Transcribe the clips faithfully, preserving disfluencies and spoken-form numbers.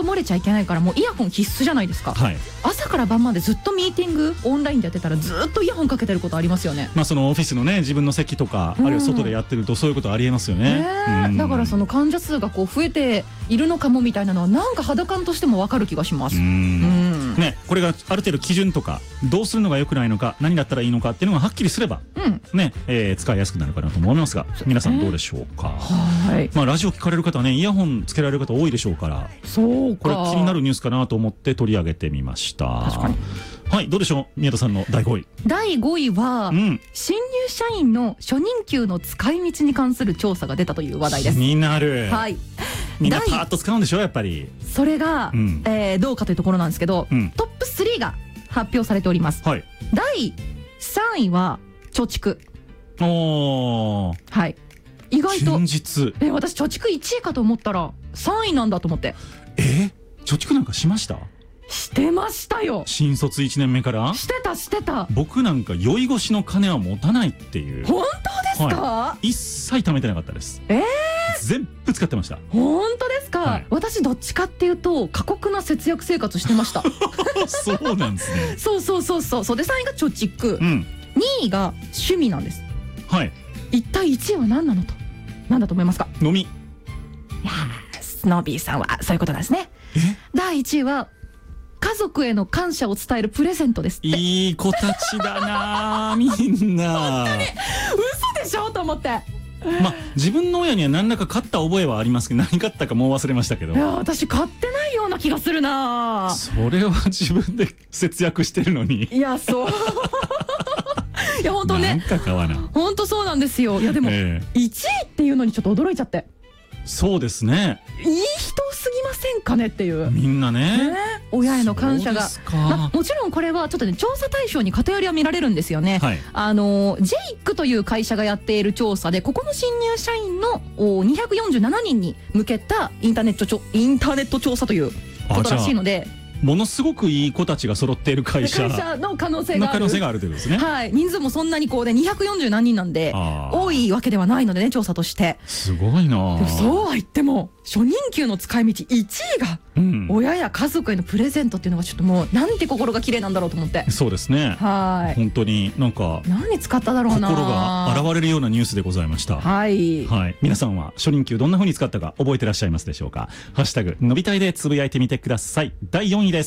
を漏れちゃいけないからもうイヤホン必須じゃないですか、 はい、 朝から晩までずっとミーティングオンラインでやってたらずっとイヤホンかけてることありますよね。 まあそのオフィスのね自分の席とか、うん、あるいは外でやってるとそういうことありえますよね、 ね、うん、だからその患者数がこう増えているのかもみたいなのはなんか肌感としても分かる気がします。うん、 うんね、これがある程度基準とかどうするのが良くないのか何だったらいいのかっていうのがはっきりすれば、うんねえー、使いやすくなるかなと思いますが、皆さんどうでしょうか。はい、まあ、ラジオ聞かれる方はねイヤホンつけられる方多いでしょうから、 そうか、 これ気になるニュースかなと思って取り上げてみました。 確かに。 はい、どうでしょう宮田さんのだいごい。 だいごいは、うん、新入社員の初任給の使い道に関する調査が出たという話題です。 気になる。 はい、 みんなパーッと使うんでしょやっぱり。 それが、うん、えー、どうかというところなんですけど、うん、トップスリーが発表されております。はい、だいさんいは貯蓄。おー、はい、意外と現実。 え私貯蓄いちいかと思ったらさんいなんだと思って。 え貯蓄なんかしました？ してましたよ。 新卒いちねんめからしてたしてた。 僕なんか酔い越しの金は持たないっていう。 本当ですか？ はい、一切貯めてなかったです。 えー、 全部使ってました。 本当ですか？はい、私どっちかっていうと過酷な節約生活してました。 そうなんですね。 そうそうそうそう。それでさんいが貯蓄、うん、にいが趣味なんです。はい。一体いちいは何なのと何だと思いますか？ 飲み。 いやー、スノービーさんはそういうことなんですね。だいいちいは家族への感謝を伝えるプレゼントですって。 いい子たちだなみんな。 本当に嘘でしょと思って。 まあ自分の親には何らか買った覚えはありますけど、何買ったかもう忘れましたけど。 いや私買ってないような気がするな。 それは自分で節約してるのに。いやそういや本当ね、 なんか買わな。 本当そうなんですよ。いやでも、えー、いちいっていうのにちょっと驚いちゃって。 そうですね。 いい人すぎませんかねっていう。 みんなね。 ね、親への感謝が。まあ、もちろんこれはちょっとね調査対象に偏りは見られるんですよね。はい、あのジェイクという会社がやっている調査で、ここの新入社員のにひゃくよんじゅうななにんに向けたインターネットちょインターネット調査ということらしいので。 ものすごくいい子たちが揃っている会社会社の可能性がある。 可能性があるということですね。 はい、人数もそんなにこうでにひゃくよんじゅうなんにんなんで多いわけではないのでね、調査として。 すごいな。 でもそうは言っても初任給の使い道いちいが親や家族へのプレゼントっていうのがちょっともうなんて心が綺麗なんだろうと思って。 そうですね。はい。本当になんか何使っただろうな。 心が現れるようなニュースでございました。はい。はい。皆さんは初任給どんな風に使ったか覚えてらっしゃいますでしょうか。ハッシュタグのびたいでつぶやいてみてください。だいよんいです。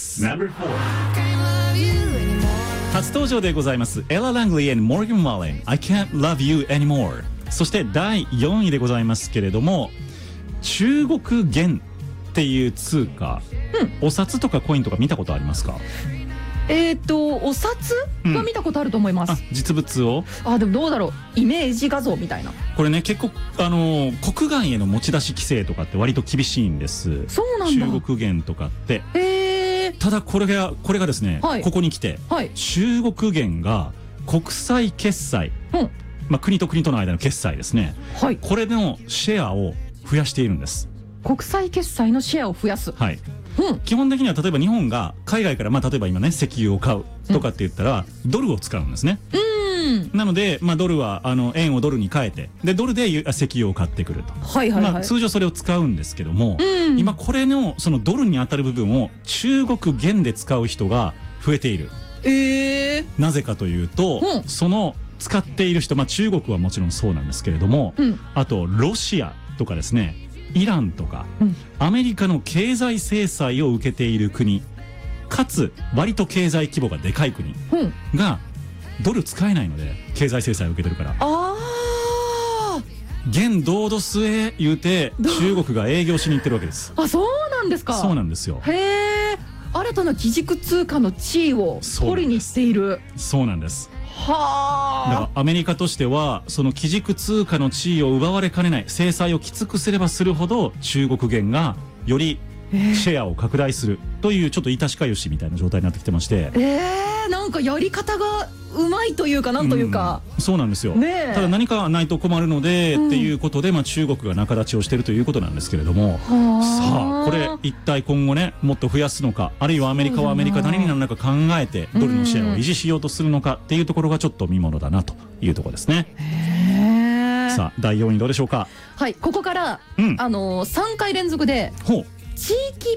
初登場でございますエラ・ラングリー and モーガン・ワーレン I can't love you anymore。 そしてだいよんいでございますけれども、中国元っていう通貨、うん、お札とかコインとか見たことありますか？ えっとお札は見たことあると思います。 うん、あ実物をあでもどうだろう、イメージ画像みたいな。 これね結構あのー、国外への持ち出し規制とかって割と厳しいんです。 そうなんだ。 中国元とかって。 へー。 ただこれがこれがですね、はい、ここに来て、はい、中国元が国際決済、うん、まあ国と国との間の決済ですね、はい、これのシェアを増やしているんです。国際決済のシェアを増やす。 はい、うん、基本的には例えば日本が海外から、まあ、例えば今ね石油を買うとかって言ったら、うん、ドルを使うんですね。なので、まあ、ドルはあの円をドルに変えてでドルで石油を買ってくると、はいはいはい、まあ、通常それを使うんですけども、うん、今これのそのドルに当たる部分を中国元で使う人が増えている。えー、なぜかというと、うん、その使っている人、まあ、中国はもちろんそうなんですけれども、うん、あとロシアとかですね、イランとか、うん、アメリカの経済制裁を受けている国かつ割と経済規模がでかい国が、うん、ドル使えないので経済制裁を受けてるから、あ元堂々据え言うて中国が営業しに行ってるわけです。 あ、そうなんですか。 そうなんですよ。 へえ、新たな基軸通貨の地位を取りにしている。 そうなんです。はあ。だからアメリカとしてはその基軸通貨の地位を奪われかねない、制裁をきつくすればするほど中国元がよりシェアを拡大するというちょっといたしかよしみたいな状態になってきてまして、えー、なんかやり方がうまいというかなんというか、 うん、そうなんですよ、ね、ただ何かないと困るので、うん、っていうことで、まあ、中国が仲立ちをしているということなんですけれども、さあこれ一体今後ねもっと増やすのか、あるいはアメリカはアメリカ何になるのか考えてドルのシェアを維持しようとするのかっていうところがちょっと見ものだなというところですね。へー。さあだいよんいどうでしょうか。 はい、ここから、うん、あのー、さんかい連続で地域